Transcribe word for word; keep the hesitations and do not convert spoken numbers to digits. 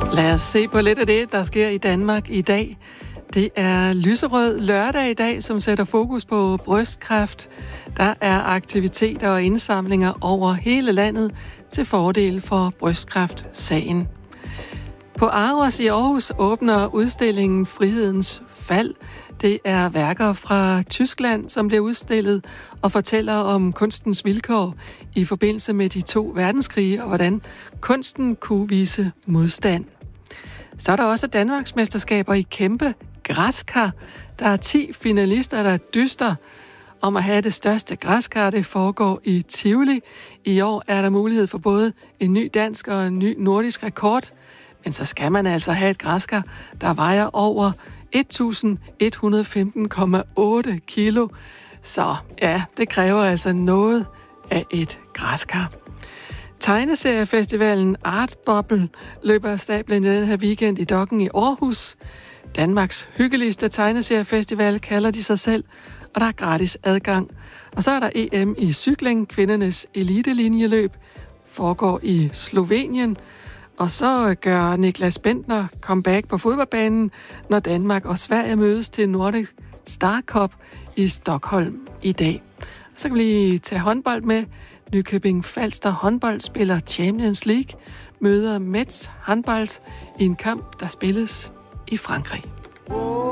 Lad os se på lidt af det, der sker i Danmark i dag. Det er lyserød lørdag i dag, som sætter fokus på brystkræft. Der er aktiviteter og indsamlinger over hele landet til fordel for brystkræftsagen. På Aros i Aarhus åbner udstillingen Frihedens Fald. Det er værker fra Tyskland, som bliver udstillet og fortæller om kunstens vilkår i forbindelse med de to verdenskrige og hvordan kunsten kunne vise modstand. Så er der også Danmarksmesterskaber i kæmpe græskar. Der er ti finalister, der dyster om at have det største græskar. Det foregår i Tivoli. I år er der mulighed for både en ny dansk og en ny nordisk rekord. Men så skal man altså have et græskar, der vejer over et tusind et hundrede og femten komma otte kilo. Så ja, det kræver altså noget af et græskar. Tegneseriefestivalen Art Bubble løber af stablen i den her weekend i Dokken i Aarhus. Danmarks hyggeligste tegneseriefestival kalder de sig selv, og der er gratis adgang. Og så er der E M i cykling, kvindernes elitelinjeløb, foregår i Slovenien. Og så gør Niklas Bentner comeback på fodboldbanen, når Danmark og Sverige mødes til Nordic Star Cup i Stockholm i dag. Så kan vi lige tage håndbold med. Nykøbing Falster håndbold spiller Champions League, møder Metz håndbold i en kamp, der spilles i Frankrig.